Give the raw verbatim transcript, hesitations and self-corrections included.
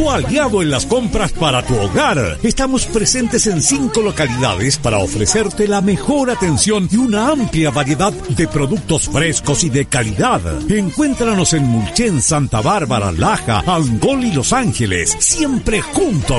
tu aliado en las compras para tu hogar. Estamos presentes en cinco localidades para ofrecerte la mejor atención y una amplia variedad de productos frescos y de calidad. Encuéntranos en Mulchen, Santa Bárbara, Laja, Angol y Los Ángeles, siempre juntos